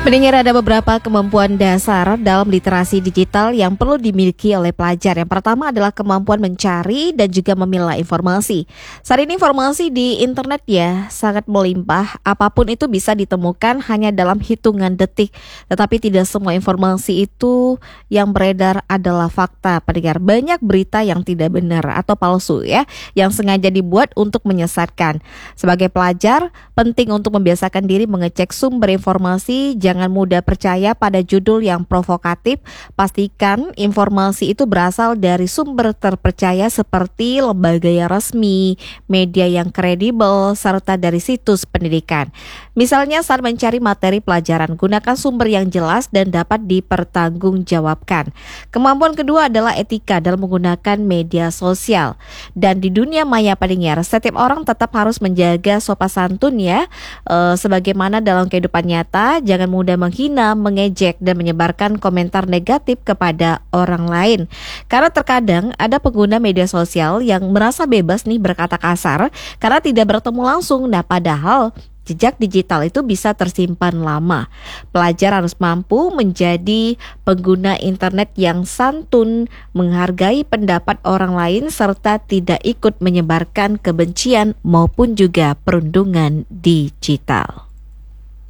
Pendengar, ada beberapa kemampuan dasar dalam literasi digital yang perlu dimiliki oleh pelajar. Yang pertama adalah kemampuan mencari dan juga memilah informasi. Saat ini informasi di internet ya sangat melimpah. Apapun itu bisa ditemukan hanya dalam hitungan detik. Tetapi tidak semua informasi itu yang beredar adalah fakta. Pendengar, banyak berita yang tidak benar atau palsu ya, yang sengaja dibuat untuk menyesatkan. Sebagai pelajar, penting untuk membiasakan diri mengecek sumber informasi. Jangan mudah percaya pada judul yang provokatif. Pastikan informasi itu berasal dari sumber terpercaya seperti lembaga yang resmi, media yang kredibel, serta dari situs pendidikan. Misalnya saat mencari materi pelajaran, gunakan sumber yang jelas dan dapat dipertanggungjawabkan. Kemampuan kedua adalah etika dalam menggunakan media sosial. Dan di dunia maya pendengar, setiap orang tetap harus menjaga sopan santun ya. Sebagaimana dalam kehidupan nyata, jangan mudah menghina, mengejek, dan menyebarkan komentar negatif kepada orang lain. Karena terkadang ada pengguna media sosial yang merasa bebas nih berkata kasar karena tidak bertemu langsung. Nah, padahal jejak digital itu bisa tersimpan lama. Pelajar harus mampu menjadi pengguna internet yang santun, menghargai pendapat orang lain, serta tidak ikut menyebarkan kebencian maupun juga perundungan digital.